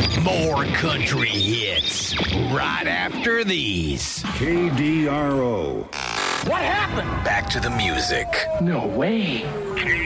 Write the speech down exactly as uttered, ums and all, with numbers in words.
More country hits right after these. K D R O. What happened? Back to the music. No way.